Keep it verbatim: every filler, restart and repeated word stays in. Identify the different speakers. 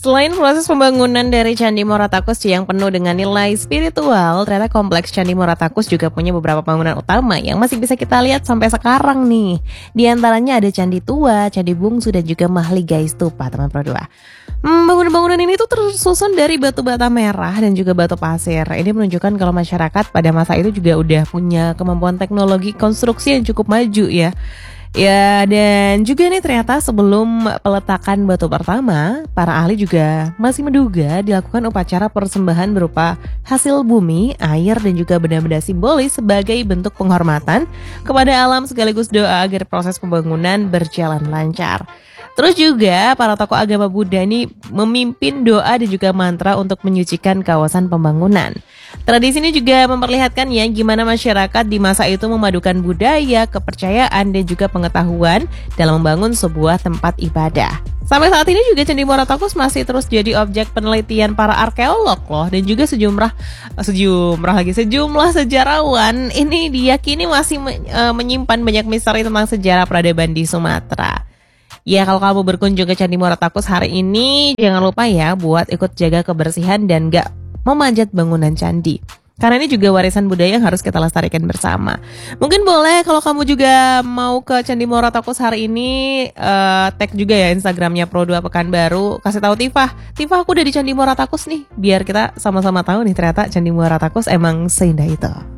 Speaker 1: Selain proses pembangunan dari Candi Muaratakus yang penuh dengan nilai spiritual, ternyata kompleks Candi Muaratakus juga punya beberapa bangunan utama yang masih bisa kita lihat sampai sekarang nih. Di antaranya ada Candi Tua, Candi Bungsu, dan juga Mahligai Stupa, teman Pro dua. Hmm, bangunan-bangunan ini tuh tersusun dari batu bata merah dan juga batu pasir. Ini menunjukkan kalau masyarakat pada masa itu juga udah punya kemampuan teknologi konstruksi yang cukup maju ya. Ya, dan juga nih ternyata sebelum peletakan batu pertama, para ahli juga masih menduga dilakukan upacara persembahan berupa hasil bumi, air, dan juga benda-benda simbolis sebagai bentuk penghormatan kepada alam sekaligus doa agar proses pembangunan berjalan lancar. Terus juga para tokoh agama Buddha ini memimpin doa dan juga mantra untuk menyucikan kawasan pembangunan. Tradisi ini juga memperlihatkan ya gimana masyarakat di masa itu memadukan budaya, kepercayaan, dan juga pengetahuan dalam membangun sebuah tempat ibadah. Sampai saat ini juga Candi Muaratakus masih terus jadi objek penelitian para arkeolog loh, dan juga sejumlah sejumlah lagi sejumlah sejarawan ini diyakini masih uh, menyimpan banyak misteri tentang sejarah peradaban di Sumatera. Ya, kalau kamu berkunjung ke Candi Muaratakus hari ini, jangan lupa ya buat ikut jaga kebersihan dan gak memanjat bangunan candi. Karena ini juga warisan budaya yang harus kita lestarikan bersama. Mungkin boleh kalau kamu juga mau ke Candi Muaratakus hari ini, uh, tag juga ya Instagramnya Pro dua Pekanbaru. Kasih tahu Tifah, Tifah aku udah di Candi Muaratakus nih. Biar kita sama-sama tahu nih ternyata Candi Muaratakus emang seindah itu.